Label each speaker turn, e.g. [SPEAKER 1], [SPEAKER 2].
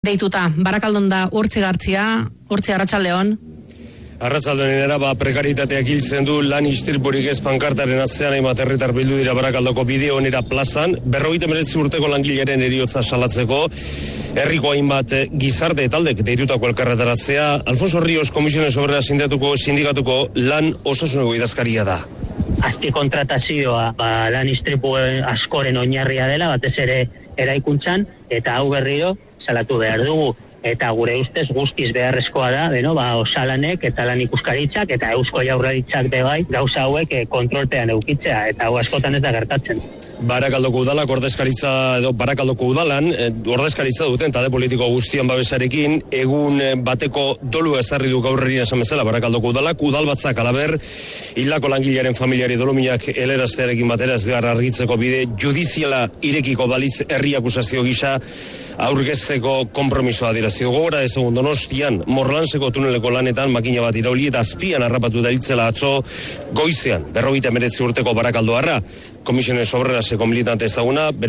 [SPEAKER 1] Deituta, Barakaldon da Urtzi Gartzia, Urtzi Arratsaldeon.
[SPEAKER 2] Arratsaldeonera prekaritateak hiltzen du lan istripurik ez pankartaren atzean hainbat herritar bildu dira Barakaldoko bide onera plazan, 59 urteko langileren heriotza salatzeko, herriko hainbat gizarte taldek deitutako elkarretaratzea. Alfonso Ríos Komisiones Obreras sindikatuko lan osasuneko idazkaria da.
[SPEAKER 3] Azpikontratazioa lan istripu askoren oinarria dela, batez ere eraikuntzan, eta hau berriro salatu behar dugu. Eta gure ustez guztiz beharrezkoa da, osalanek eta lan ikuskaritzak eta Eusko Jaurlaritzak bebai gauza hauek kontrolpean eukitzea, eta hau askotan ez da gertatzen.
[SPEAKER 2] Barakaldoko udalak Barakaldoko udalan ordezkaritza duten talde politiko guztian babesarekin egun bateko dolu ezarri du gaur erin esan bezala Barakaldoko udalak, udalbatzak alaber hildako langilearen familiari doluminak heleraztearekin batera ez behar argitzeko bide judiziala irekiko balitz herri akusazio gisa aurkezteko konpromisoa adierazi du. Gogora ezagun Donostian Morlanseko tuneleko lanetan makina bat irauli eta azpian harrapatu da hiltzela atzo goizean 59 urteko barakaldoarra. Komisiones Obreraseko militante ezaguna